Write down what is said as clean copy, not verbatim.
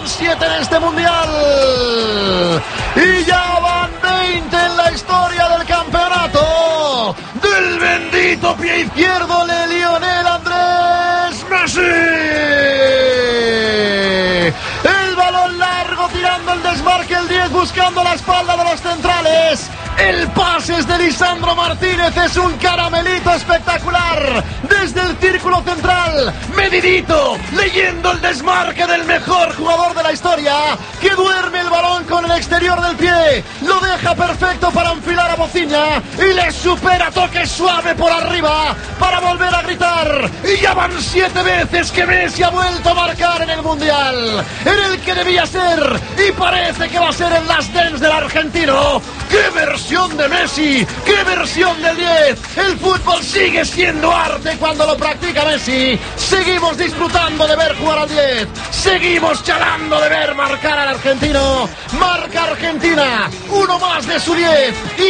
7 en este mundial. Y ya van 20 en la historia del campeonato. Del bendito pie izquierdo de Lionel Andrés Messi. El balón largo tirando el desmarque, el 10 buscando la espalda de los centrales. El pase es de Lisandro Martínez, es un caramelito espectacular. Desde el círculo central, medidito, leyendo el desmarque del mejor jugador de la historia, que duerme el balón con el exterior del pie, lo deja perfecto para enfilar a Bociña y le supera toque suave por arriba para volver a gritar. Y ya van 7 veces que Messi ha vuelto a marcar en el Mundial, en el que debía ser y parece que va a ser el last dance del argentino. ¡Qué versión de Messi! ¡Qué versión del 10! El fútbol sigue siendo arte cuando lo practica Messi. Seguimos disfrutando de ver jugar al 10. Seguimos chalando de ver marcar al argentino. Marca Argentina, uno más de su 10.